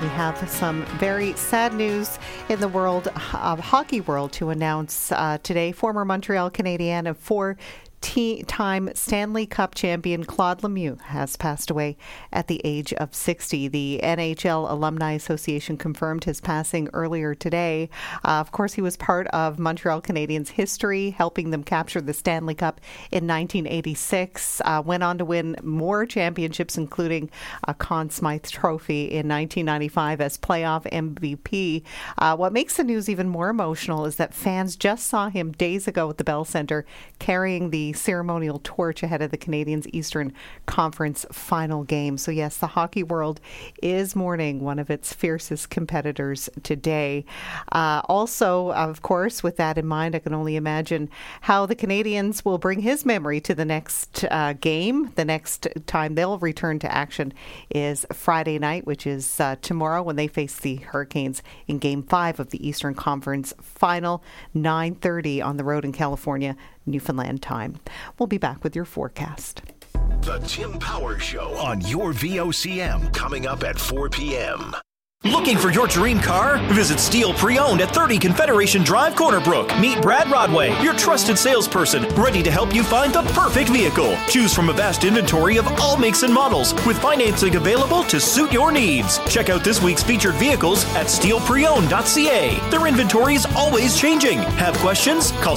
we have some very sad news in the world of hockey world to announce today. Former Montreal Canadien and four-time Stanley Cup champion Claude Lemieux has passed away at the age of 60. The NHL Alumni Association confirmed his passing earlier today. Of course, he was part of Montreal Canadiens' history, helping them capture the Stanley Cup in 1986. Went on to win more championships, including a Conn Smythe Trophy in 1995 as playoff MVP. What makes the news even more emotional is that fans just saw him days ago at the Bell Centre carrying the ceremonial torch ahead of the Canadiens' Eastern Conference final game. So yes, the hockey world is mourning one of its fiercest competitors today. Also, of course, with that in mind, I can only imagine how the Canadiens will bring his memory to the next game. The next time they'll return to action is Friday night, which is tomorrow, when they face the Hurricanes in Game 5 of the Eastern Conference final, 9:30 on the road in California, Newfoundland time. We'll be back with your forecast. The Tim Power Show on your VOCM, coming up at 4 p.m. Looking for your dream car? Visit Steel Pre-Owned at 30 Confederation Drive, Corner Brook. Meet Brad Rodway, your trusted salesperson, ready to help you find the perfect vehicle. Choose from a vast inventory of all makes and models, with financing available to suit your needs. Check out this week's featured vehicles at steelpreowned.ca. Their inventory is always changing. Have questions? Call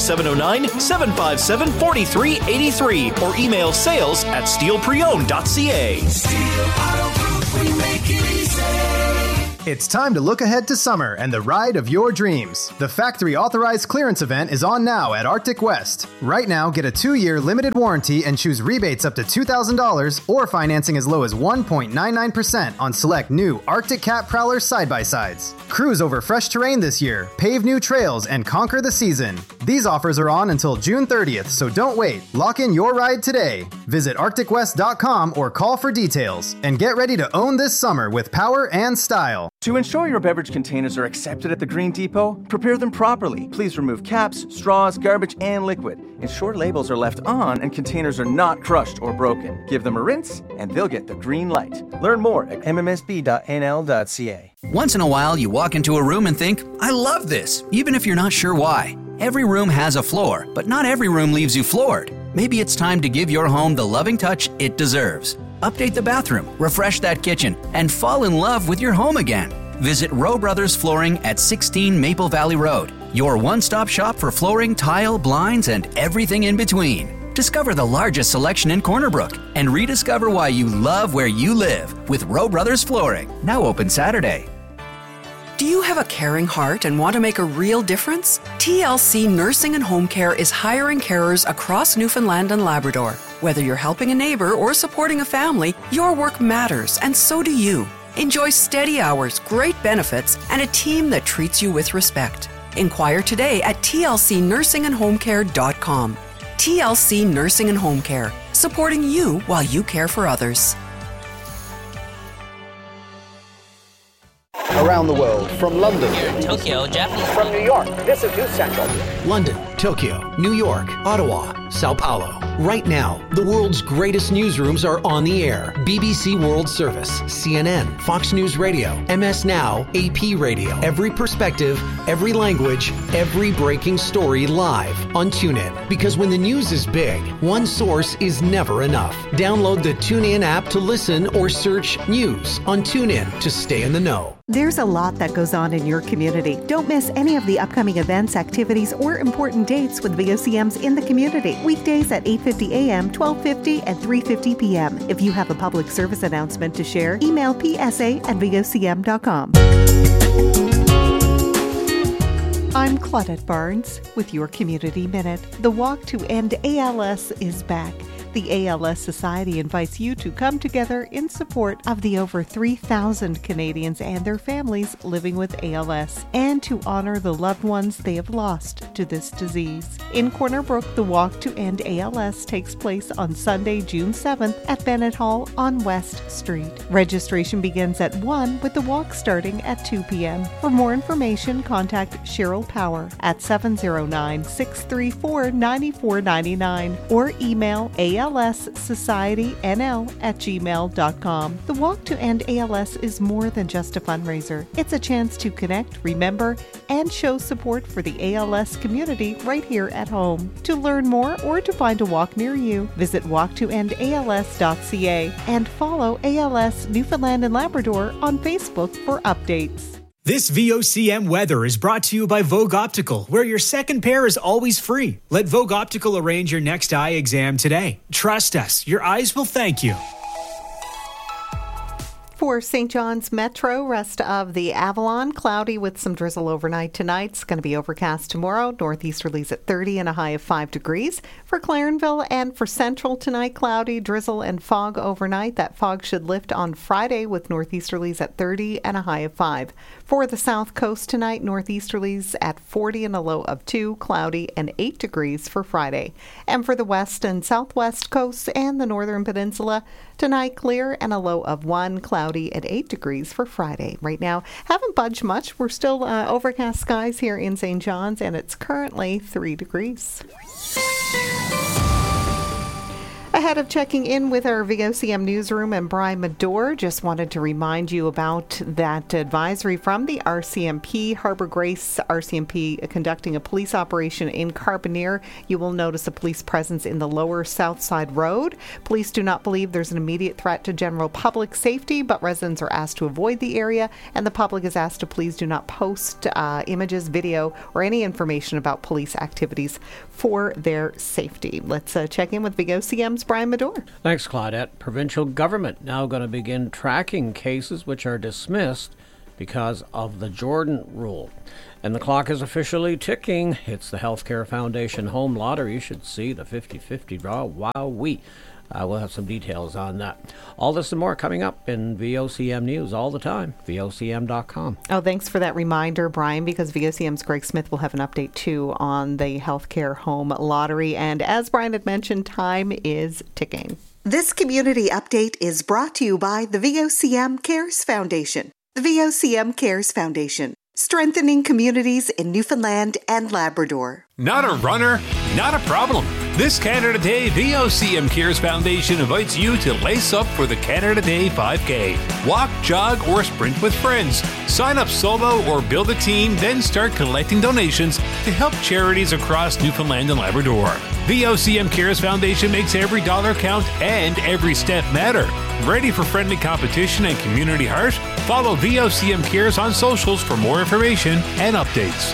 709-757-4383 or email sales@steelpreowned.ca. Steel Auto Group, we make it easy. It's time to look ahead to summer and the ride of your dreams. The factory authorized clearance event is on now at Arctic West. Right now, get a 2-year limited warranty and choose rebates up to $2,000 or financing as low as 1.99% on select new Arctic Cat Prowler side-by-sides. Cruise over fresh terrain this year, pave new trails, and conquer the season. These offers are on until June 30th, so don't wait. Lock in your ride today. Visit arcticwest.com or call for details. And get ready to own this summer with power and style. To ensure your beverage containers are accepted at the Green Depot, prepare them properly. Please remove caps, straws, garbage, and liquid. Ensure labels are left on and containers are not crushed or broken. Give them a rinse, and they'll get the green light. Learn more at mmsb.nl.ca. Once in a while, you walk into a room and think, I love this, even if you're not sure why. Every room has a floor, but not every room leaves you floored. Maybe it's time to give your home the loving touch it deserves. Update the bathroom, refresh that kitchen, and fall in love with your home again. Visit Rowe Brothers Flooring at 16 Maple Valley Road, your one-stop shop for flooring, tile, blinds, and everything in between. Discover the largest selection in Corner Brook and rediscover why you love where you live with Rowe Brothers Flooring, now open Saturday. Do you have a caring heart and want to make a real difference? TLC Nursing and Home Care is hiring carers across Newfoundland and Labrador. Whether you're helping a neighbor or supporting a family, your work matters, and so do you. Enjoy steady hours, great benefits, and a team that treats you with respect. Inquire today at tlcnursingandhomecare.com. TLC Nursing and Home Care, supporting you while you care for others. Around the world, from London, Tokyo, Japan, from New York, this is News Central. London, Tokyo, New York, Ottawa, Sao Paulo. Right now, the world's greatest newsrooms are on the air. BBC World Service, CNN, Fox News Radio, MS Now, AP Radio. Every perspective, every language, every breaking story live on TuneIn. Because when the news is big, one source is never enough. Download the TuneIn app to listen or search news on TuneIn to stay in the know. There's a lot that goes on in your community. Don't miss any of the upcoming events, activities, or important dates with VOCMs in the community. Weekdays at 8:50 a.m., 12:50, and 3:50 p.m. If you have a public service announcement to share, email psa@vocm.com. I'm Claudette Barnes with your Community Minute. The Walk to End ALS is back. The ALS Society invites you to come together in support of the over 3,000 Canadians and their families living with ALS, and to honor the loved ones they have lost to this disease. In Corner Brook, the Walk to End ALS takes place on Sunday, June 7th at Bennett Hall on West Street. Registration begins at 1 with the walk starting at 2 p.m. For more information, contact Cheryl Power at 709-634-9499 or email ALS alssocietynl@gmail.com. The Walk to End ALS is more than just a fundraiser. It's a chance to connect, remember, and show support for the ALS community right here at home. To learn more or to find a walk near you, visit walktoendals.ca and follow ALS Newfoundland and Labrador on Facebook for updates. This VOCM weather is brought to you by Vogue Optical, where your second pair is always free. Let Vogue Optical arrange your next eye exam today. Trust us, your eyes will thank you. For St. John's Metro, rest of the Avalon, cloudy with some drizzle overnight tonight. It's going to be overcast tomorrow. Northeasterlies at 30 and a high of 5 degrees. For Clarenville and for Central tonight, cloudy, drizzle, and fog overnight. That fog should lift on Friday with northeasterlies at 30 and a high of 5. For the South Coast tonight, northeasterlies at 40 and a low of 2, cloudy, and 8 degrees for Friday. And for the West and Southwest coasts and the Northern Peninsula, tonight clear and a low of 1, cloudy at 8 degrees for Friday. Right now, haven't budged much. We're still overcast skies here in St. John's, and it's currently 3 degrees. Ahead of checking in with our VOCM newsroom and Brian Medore, just wanted to remind you about that advisory from the RCMP, Harbour Grace RCMP, conducting a police operation in Carbonear. You will notice a police presence in the lower South Side Road. Police do not believe there's an immediate threat to general public safety, but residents are asked to avoid the area, and the public is asked to please do not post images, video, or any information about police activities for their safety. Let's check in with VOCM's Brian Medore. Thanks, Claudette. Provincial government now going to begin tracking cases which are dismissed because of the Jordan rule. And the clock is officially ticking. It's the Healthcare Foundation Home Lottery. You should see the 50-50 draw. Wowee. We'll have some details on that. All this and more coming up in VOCM News all the time. VOCM.com. Oh, thanks for that reminder, Brian, because VOCM's Greg Smith will have an update, too, on the Healthcare Home Lottery. And as Brian had mentioned, time is ticking. This community update is brought to you by the VOCM Cares Foundation. The VOCM Cares Foundation, strengthening communities in Newfoundland and Labrador. Not a runner? Not a problem. This Canada Day, VOCM Cares Foundation invites you to lace up for the Canada Day 5K. Walk, jog, or sprint with friends. Sign up solo or build a team, then start collecting donations to help charities across Newfoundland and Labrador. VOCM Cares Foundation makes every dollar count and every step matter. Ready for friendly competition and community heart? Follow VOCM Cares on socials for more information and updates.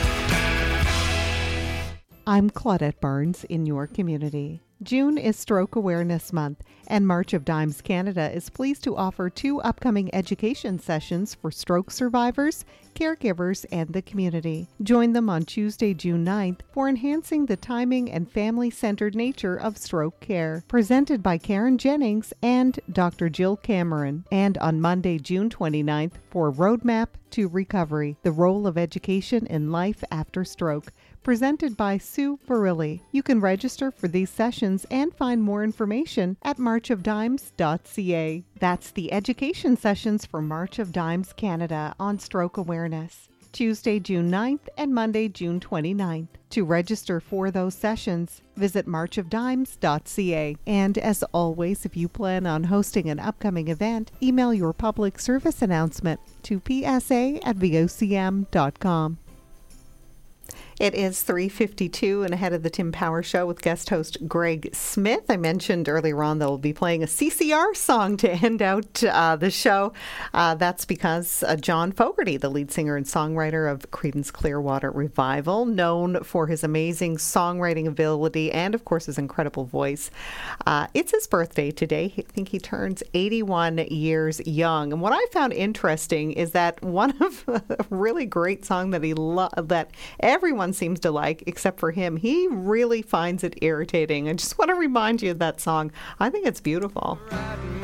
I'm Claudette Barnes in your community. June is Stroke Awareness Month, and March of Dimes Canada is pleased to offer 2 upcoming education sessions for stroke survivors, caregivers, and the community. Join them on Tuesday, June 9th for Enhancing the Timing and Family-Centered Nature of Stroke Care, presented by Karen Jennings and Dr. Jill Cameron, and on Monday, June 29th for Roadmap to Recovery, the Role of Education in Life After Stroke, presented by Sue Barilli. You can register for these sessions and find more information at marchofdimes.ca. That's the education sessions for March of Dimes Canada on stroke awareness. Tuesday, June 9th and Monday, June 29th. To register for those sessions, visit marchofdimes.ca. And as always, if you plan on hosting an upcoming event, email your public service announcement to psa@vocm.com. It is 3:52 and ahead of the Tim Power Show with guest host Greg Smith. I mentioned earlier on they'll be playing a CCR song to end out the show. That's because John Fogerty, the lead singer and songwriter of Creedence Clearwater Revival, known for his amazing songwriting ability and, of course, his incredible voice. It's his birthday today. I think he turns 81 years young. And what I found interesting is that one of a really great song that that everyone seems to like, except for him, he really finds it irritating. I just want to remind you of that song. I think it's beautiful.